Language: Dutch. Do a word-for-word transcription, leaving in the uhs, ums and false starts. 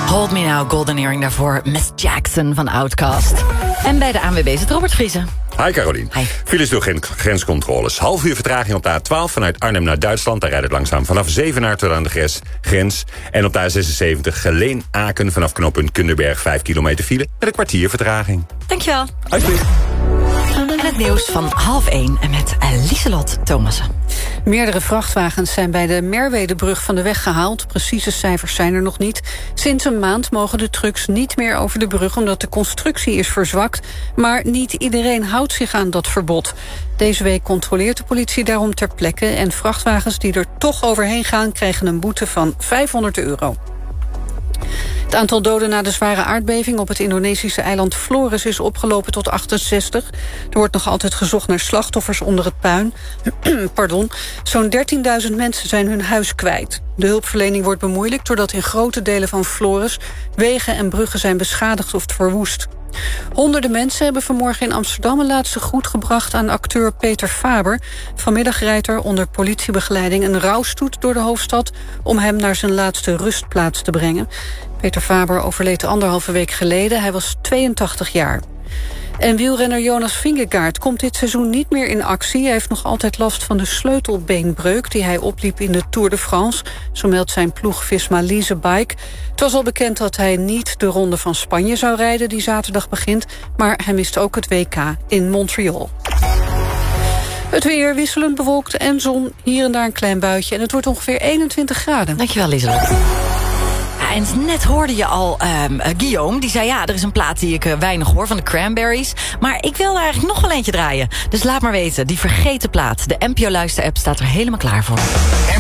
Hold Me Now, Golden Earring daarvoor. Miss Jackson van Outkast. En bij de A N W B zit Robert Vriezen. Hi Carolien. Hi. Files door geen grenscontroles. Half uur vertraging op de A twaalf vanuit Arnhem naar Duitsland. Daar rijdt het langzaam vanaf Zevenaar tot aan de grens. En op de A zesenzeventig Geleen-Aken vanaf knooppunt Kunderberg. vijf kilometer file met een kwartier vertraging. Dankjewel. Alsjeblieft. En het nieuws van half één en met Lieselot Thomassen. Meerdere vrachtwagens zijn bij de Merwedebrug van de weg gehaald. Precieze cijfers zijn er nog niet. Sinds een maand mogen de trucks niet meer over de brug omdat de constructie is verzwakt. Maar niet iedereen houdt zich aan dat verbod. Deze week controleert de politie daarom ter plekke en vrachtwagens die er toch overheen gaan krijgen een boete van vijfhonderd euro. Het aantal doden na de zware aardbeving op het Indonesische eiland Flores is opgelopen tot achtenzestig. Er wordt nog altijd gezocht naar slachtoffers onder het puin. Pardon. Zo'n dertienduizend mensen zijn hun huis kwijt. De hulpverlening wordt bemoeilijkt doordat in grote delen van Flores wegen en bruggen zijn beschadigd of verwoest. Honderden mensen hebben vanmorgen in Amsterdam een laatste groet gebracht aan acteur Peter Faber. Vanmiddag rijdt er onder politiebegeleiding een rouwstoet door de hoofdstad om hem naar zijn laatste rustplaats te brengen. Peter Faber overleed anderhalve week geleden. Hij was tweeëntachtig jaar. En wielrenner Jonas Vingegaard komt dit seizoen niet meer in actie. Hij heeft nog altijd last van de sleutelbeenbreuk die hij opliep in de Tour de France. Zo meldt zijn ploeg Visma Lease Bike. Het was al bekend dat hij niet de Ronde van Spanje zou rijden die zaterdag begint. Maar hij mist ook het W K in Montreal. Het weer wisselend bewolkt en zon, hier en daar een klein buitje. En het wordt ongeveer eenentwintig graden. Dankjewel, Lieselot. Ja, en net hoorde je al um, uh, Guillaume, die zei ja, er is een plaat die ik uh, weinig hoor van de Cranberries. Maar ik wil er eigenlijk nog wel eentje draaien. Dus laat maar weten, die vergeten plaat. De N P O Luister-app staat er helemaal klaar voor.